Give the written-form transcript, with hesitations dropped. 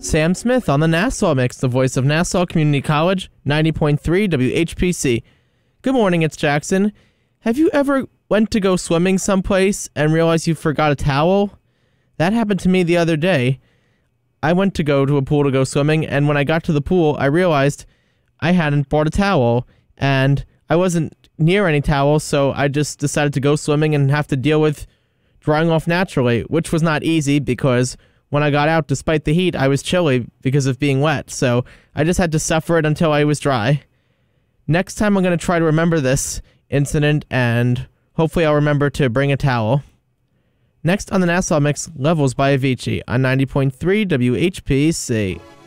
Sam Smith on the Nassau Mix, the voice of Nassau Community College, 90.3 WHPC. Good morning, it's Jackson. Have you ever went to go swimming someplace and realized you forgot a towel? That happened to me the other day. I went to go to a pool to go swimming, and when I got to the pool, I realized I hadn't brought a towel, and I wasn't near any towels, so I just decided to go swimming and have to deal with drying off naturally, which was not easy because when I got out, despite the heat, I was chilly because of being wet, so I just had to suffer it until I was dry. Next time I'm going to try to remember this incident, and hopefully I'll remember to bring a towel. Next on the Nassau Mix, Levels by Avicii on 90.3 WHPC.